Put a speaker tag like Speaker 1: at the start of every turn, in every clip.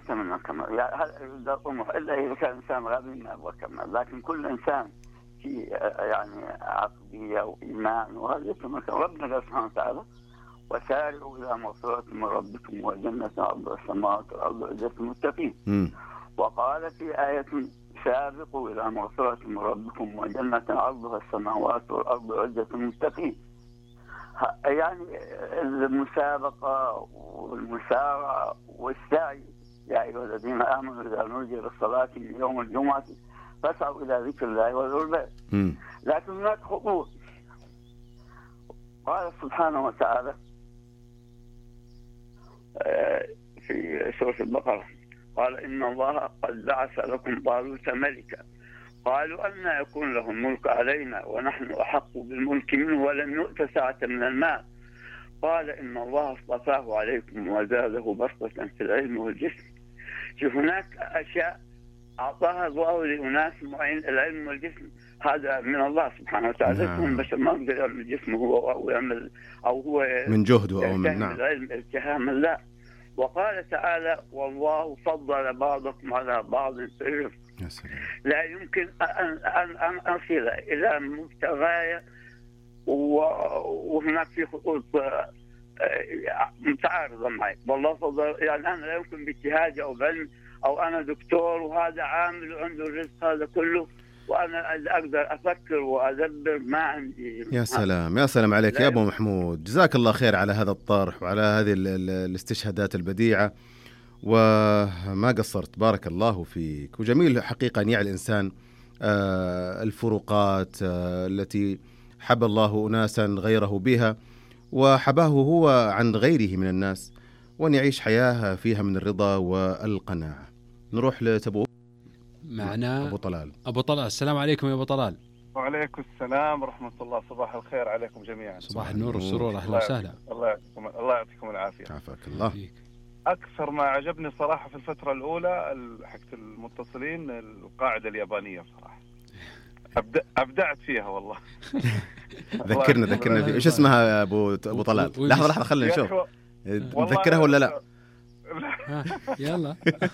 Speaker 1: ليس من الكمال، يعني إلا إذا كان إنسان غبي ما هو كمال، لكن كل إنسان في يعني عقلية وإيمان وهذا يسمى ربنا سبحانه وتعالى: وسارعوا إلى مغفرة من ربكم وجنة عرضها السماوات والأرض أعدت للمتقين. وقال في آية: سابقوا إلى مغفرة من ربكم وجنة عرضها السماوات والأرض أعدت للمتقين. يعني المسابقة والمسارعة والسعي: يا أيها الذين آمنوا إذا نودي للصلاة من يوم الجمعة فاسعوا إلى ذكر الله وذروا البيع. لكن هناك خطوط. قال سبحانه وتعالى في سورة البقرة: قال إن الله قد بعث لكم طالوت ملكا قالوا أن يكون له الملك علينا ونحن أحق بالملك منه ولم يؤت سعة من المال قال إن الله اصطفاه عليكم وزاده بسطة في العلم والجسم. هناك أشياء أعطاها الله لأناس معين، العلم والجسم هذا من الله سبحانه وتعالى. يكون بشر ما يقدر يعمل جسمه هو أو يعمل أو هو
Speaker 2: من جهده أو من
Speaker 1: العلم التهاما، لا. وقال تعالى: والله فضل بعضكم على بعض في الرزق. لا يمكن أن أصل إلى مبتغايا وهناك في خطوط متعارضة معي. والله فضل، يعني أنا لا يمكن باجتهادي أو بعلم أو أنا دكتور وهذا عامل وعنده الرزق هذا كله وأنا أقدر أفكر وأدبر، ما عندي.
Speaker 2: يا سلام يا سلام عليك يا أبو محمود، جزاك الله خير على هذا الطرح وعلى هذه الاستشهادات البديعة، وما قصرت، بارك الله فيك. وجميل حقيقة أن يعي الإنسان الفروقات التي حب الله أناسا غيره بها وحباه هو عن غيره من الناس، وأن يعيش حياة فيها من الرضا والقناعة. نروح لتبو
Speaker 3: معنا
Speaker 2: أبو طلال.
Speaker 3: أبو طلال، السلام عليكم يا أبو طلال.
Speaker 4: وعليكم السلام ورحمة الله، صباح الخير عليكم جميعا.
Speaker 3: صباح النور والسرور، أهلا وسهلا.
Speaker 4: الله يعطيكم العافية.
Speaker 2: عافاك الله.
Speaker 4: أكثر ما عجبني صراحة في الفترة الأولى حقت المتصلين القاعدة اليابانية صراحة، أبدعت فيها والله.
Speaker 2: ذكرنا فيه. إيش اسمها يا أبو طلال؟ لحظة خلينا نشوف نذكرها ولا لا.
Speaker 3: يلا.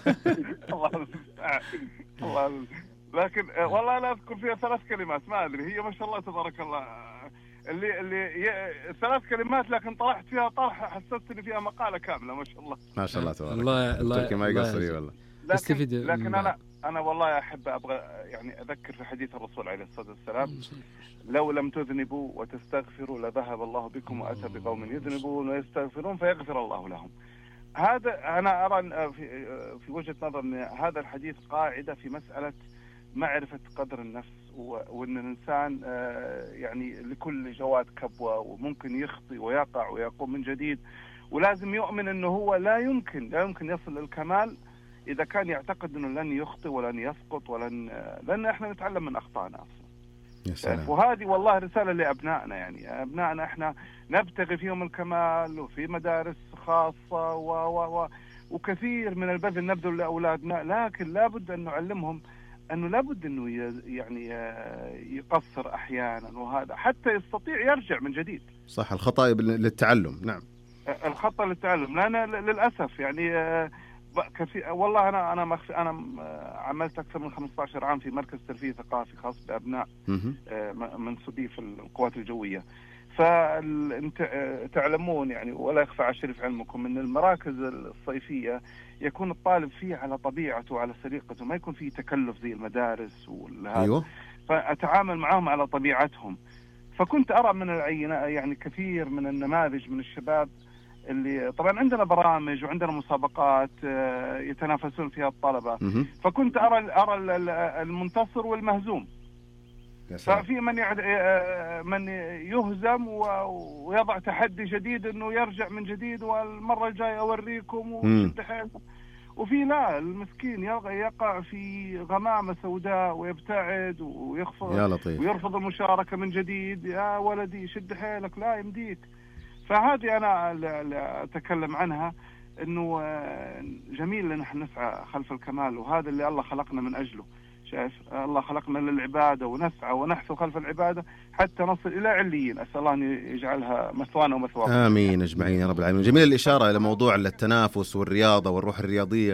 Speaker 4: الله لكن والله أنا أذكر فيها 3 كلمات، ما أدري هي ما شاء الله تبارك الله اللي 3 كلمات، لكن طرحت فيها طرح حسيت إن فيها مقالة كاملة ما شاء الله.
Speaker 2: ما شاء الله تبارك
Speaker 3: الله
Speaker 2: ما يقصر والله.
Speaker 4: لكن أنا والله أحب أبغى يعني أذكر في حديث الرسول عليه الصلاة والسلام: لو لم تذنبوا وتستغفروا لذهب الله بكم وأتى بقوم يذنبون ويستغفرون فيغفر الله لهم. هذا أنا أرى في وجهة نظر أن هذا الحديث قاعدة في مسألة معرفة قدر النفس، وأن الإنسان يعني لكل جواد كبوة وممكن يخطئ ويقع ويقوم من جديد، ولازم يؤمن أنه هو لا يمكن يصل للكمال إذا كان يعتقد أنه لن يخطئ ولن يسقط لأن إحنا نتعلم من أخطائنا أصلا. وهذه والله رسالة لأبنائنا، يعني أبنائنا إحنا نبتغي فيهم الكمال وفي مدارس خاصة وكثير من البذل نبذل لأولادنا، لكن لابد أن نعلمهم أنه لابد أنه يعني يقصر أحيانا، وهذا حتى يستطيع يرجع من جديد.
Speaker 2: صح، الخطأ للتعلم. نعم،
Speaker 4: الخطأ للتعلم. لأن للأسف يعني والله أنا عملت أكثر من 15 عام في مركز ترفيه ثقافي خاص بأبناء منسوبي في القوات الجوية. فتعلمون يعني ولا يخفى على شرف علمكم أن المراكز الصيفية يكون الطالب فيه على طبيعته وعلى سليقته، ما يكون فيه تكلف زي المدارس
Speaker 2: أيوه.
Speaker 4: فأتعامل معهم على طبيعتهم. فكنت أرى من العينة يعني كثير من النماذج من الشباب اللي طبعا عندنا برامج وعندنا مسابقات يتنافسون فيها الطلبة، فكنت أرى المنتصر والمهزوم. ففي من يهزم ويضع تحدي جديد انه يرجع من جديد والمرة الجاية اوريكم وشد حيلكم، وفي لا، المسكين يقع في غمامة سوداء ويبتعد ويرفض المشاركة من جديد. يا ولدي شد حيلك، لا يمديك. فهذه أنا أتكلم عنها، إنه جميل أن نحن نسعى خلف الكمال، وهذا اللي الله خلقنا من أجله. شايف، الله خلقنا للعبادة ونسعى ونحثو خلف العبادة حتى نصل إلى عليين. أسأل الله أن يجعلها مثوانا ومثواكم.
Speaker 2: آمين أجمعين يا رب العالمين. جميل الإشارة إلى موضوع التنافس والرياضة والروح الرياضية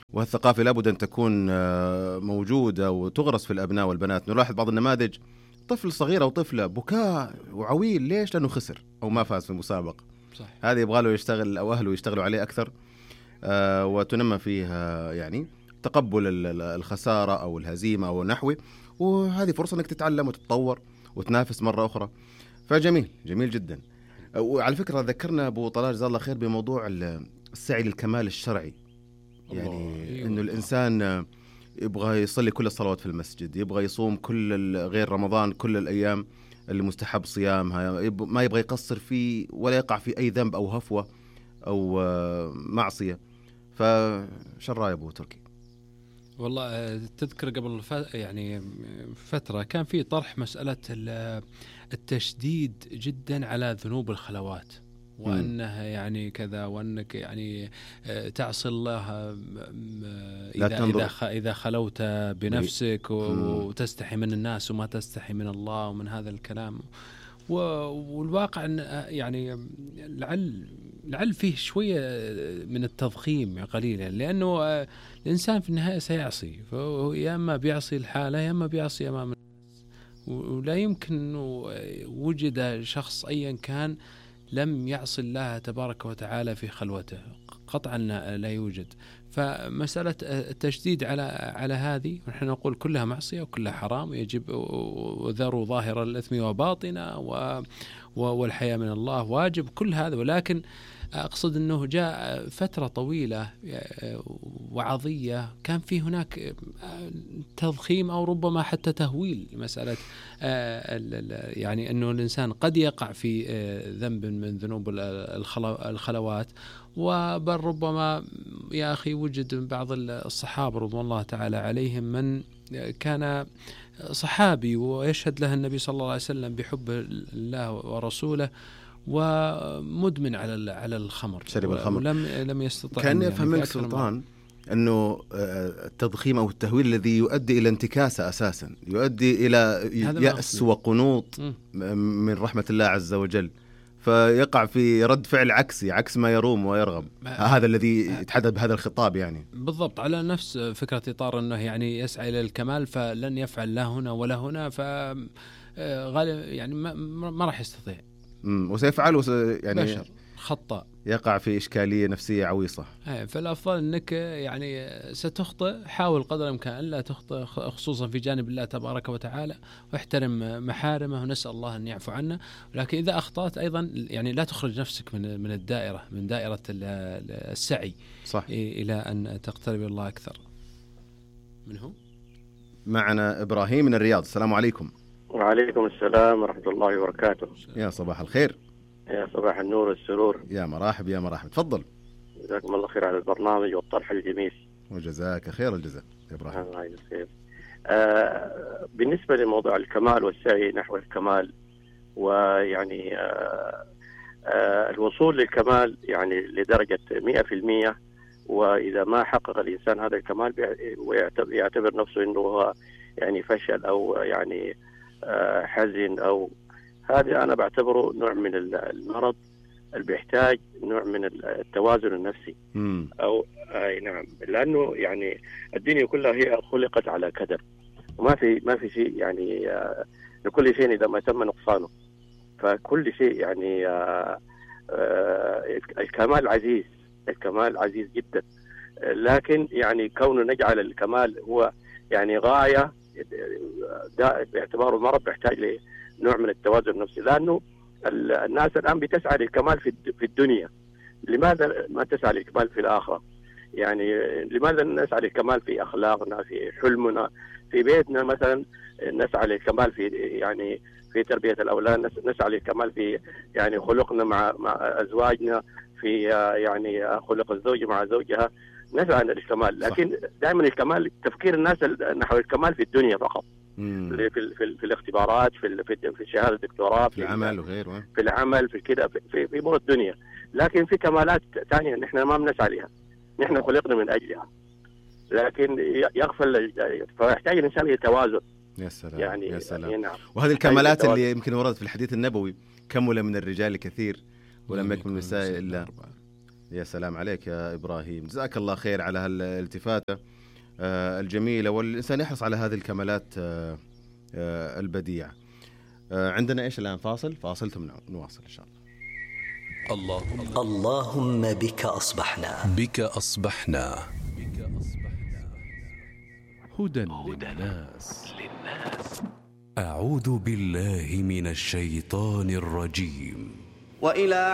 Speaker 2: وهالثقافة لابد أن تكون موجودة وتغرس في الأبناء والبنات. نلاحظ بعض النماذج طفل صغير أو طفلة بكاء وعويل، ليش؟ لأنه خسر أو ما فاز في المسابقة.
Speaker 3: صح.
Speaker 2: هذا يبغى له يشتغل أو أهله يشتغلوا عليه أكثر، وتنمى فيها يعني تقبل الخسارة أو الهزيمة أو نحوه، وهذه فرصة أنك تتعلم وتتطور وتنافس مرة أخرى. فجميل، جميل جدا. وعلى فكرة ذكرنا أبو طلال جزاه الله خير بموضوع السعي للكمال الشرعي، يعني إنه الإنسان يبغى يصلي كل الصلوات في المسجد، يبغى يصوم كل غير رمضان كل الأيام اللي مستحب صيامها، ما يبغى يقصر فيه ولا يقع في أي ذنب أو هفوة أو معصية. فشو الرأي أبو تركي؟
Speaker 3: والله تذكر قبل يعني فترة كان في طرح مسألة التشديد جدا على ذنوب الخلوات، وأنها يعني كذا، وأنك يعني تعصي الله إذا خلوت بنفسك وتستحي من الناس وما تستحي من الله ومن هذا الكلام. والواقع أن يعني لعل فيه شوية من التضخيم قليلا، لأنه الإنسان في النهاية سيعصي، يا أما بيعصي الحالة يا أما بيعصي أمام الناس، ولا يمكن وجد شخص أيا كان لم يعصي الله تبارك وتعالى في خلوته، قطعا لا يوجد. فمسألة التشديد على هذه، نحن نقول كلها معصية وكلها حرام، يجب وذروا ظاهر الإثم وباطنه، والحياة من الله واجب، كل هذا. ولكن أقصد أنه جاء فترة طويلة وعظية كان في هناك تضخيم أو ربما حتى تهويل مسألة يعني أنه الإنسان قد يقع في ذنب من ذنوب الخلوات، وبل ربما يا أخي وجد من بعض الصحابة رضوان الله تعالى عليهم من كان صحابي ويشهد له النبي صلى الله عليه وسلم بحب الله ورسوله، ومدمن على الخمر،
Speaker 2: شرب الخمر،
Speaker 3: لم يستطع.
Speaker 2: كان يفهم منك سلطان أنه التضخيم أو التهويل الذي يؤدي إلى انتكاسة أساسا، يؤدي إلى يأس وقنوط من رحمة الله عز وجل، فيقع في رد فعل عكس ما يروم ويرغب. هذا الذي يتحدث بهذا الخطاب يعني
Speaker 3: بالضبط على نفس فكرة إطار أنه يعني يسعى إلى الكمال، فلن يفعل لا هنا ولا هنا، فغالبا يعني ما راح يستطيع،
Speaker 2: وسيفعل يعني
Speaker 3: بشر خطأ،
Speaker 2: يقع في إشكالية نفسية عويصة.
Speaker 3: فالأفضل أنك يعني ستخطئ، حاول قدر الإمكان لا تخطئ، خصوصا في جانب الله تبارك وتعالى، واحترم محارمه ونسأل الله أن يعفو عنا. ولكن إذا أخطأت أيضا يعني لا تخرج نفسك من الدائرة، من دائرة السعي، صح، إلى أن تقترب الله أكثر. منه
Speaker 2: معنا إبراهيم من الرياض. السلام عليكم.
Speaker 5: وعليكم السلام ورحمة الله وبركاته.
Speaker 2: يا صباح الخير.
Speaker 5: يا صباح النور والسرور.
Speaker 2: يا مرحب يا مرحب، تفضل.
Speaker 5: جزاكم الله خير على البرنامج والطرح الجميل.
Speaker 2: وجزاك خير الجزاء يا إبراهيم.
Speaker 5: الله يجزيك. بالنسبة لموضوع الكمال والسعي نحو الكمال، ويعني الوصول للكمال يعني لدرجة 100%، وإذا ما حقق الإنسان هذا الكمال ويعتبر نفسه إنه هو يعني فشل أو يعني حزن، أو هذا أنا بعتبره نوع من المرض اللي بيحتاج نوع من التوازن النفسي. أو نعم، لأنه يعني الدنيا كلها هي خلقت على كدر، وما في شيء يعني لكل شيء إذا ما تم نقصانه، فكل شيء يعني الكمال عزيز، الكمال عزيز جدا، لكن يعني كونه نجعل الكمال هو يعني غاية باعتباره مرض بيحتاج لنوع من التوازن النفسي. لأنه الناس الآن بتسعى للكمال في الدنيا، لماذا ما تسعى للكمال في الآخرة؟ يعني لماذا نسعى للكمال في أخلاقنا، في حلمنا، في بيتنا مثلا نسعى للكمال في يعني في تربية الأولاد، نسعى للكمال في يعني خلقنا مع أزواجنا، في يعني خلق الزوج مع زوجها، نسعى للكمال. لكن دائما الكمال تفكير الناس نحو الكمال في الدنيا فقط، في الاختبارات، في شهادة الدكتوراه،
Speaker 2: في العمل وغيره،
Speaker 5: في العمل، في كده، في امور الدنيا. لكن في كمالات ثانية نحن ما بنسعى لها، نحن خلقنا من أجلها، لكن يغفل، فيحتاج الإنسان إلى توازن.
Speaker 2: يا سلام
Speaker 5: يعني
Speaker 2: يا سلام.
Speaker 5: نعم.
Speaker 2: وهذه الكمالات اللي يمكن وردت في الحديث النبوي: كمل من الرجال كثير ولم يكن من النساء إلا يا سلام عليك يا إبراهيم، جزاك الله خير على هالالتفاتة الجميلة، والإنسان يحرص على هذه الكمالات البديعة. عندنا إيش الآن؟ فاصل ثم نواصل إن شاء الله.
Speaker 6: اللهم بك أصبحنا
Speaker 7: هدى للناس. أعوذ بالله من الشيطان الرجيم.
Speaker 6: وإلى